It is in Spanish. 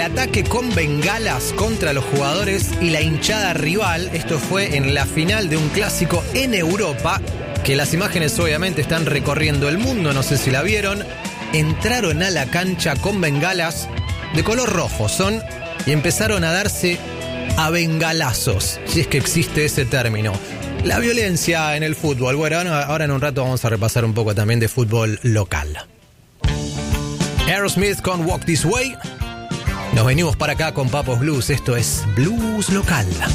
el ataque con bengalas contra los jugadores y la hinchada rival. Esto fue en la final de un clásico en Europa, que las imágenes obviamente están recorriendo el mundo, no sé si la vieron. Entraron a la cancha con bengalas de color rojo y empezaron a darse a bengalazos, si es que existe ese término. La violencia en el fútbol. Bueno, ahora en un rato vamos a repasar un poco también de fútbol local. Aerosmith con Walk This Way. Nos venimos para acá con Papos Blues. Esto es Blues Local.